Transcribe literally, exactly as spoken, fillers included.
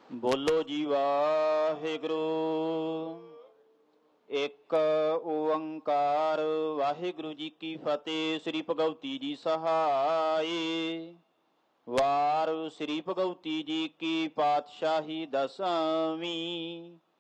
ਬੋਲੋ ਜੀ ਵਾਹਿਗੁਰੂ। ਇੱਕ ਓੰਕਾਰ ਵਾਹਿਗੁਰੂ ਜੀ ਕੀ ਫਤਿਹ। ਸ੍ਰੀ ਭਗਵਤੀ ਜੀ ਸਹਾਈ। ਵਾਰ ਸ੍ਰੀ ਭਗਵਤੀ ਜੀ ਕੀ ਪਾਤਸ਼ਾਹੀ ਦਸਵੀਂ।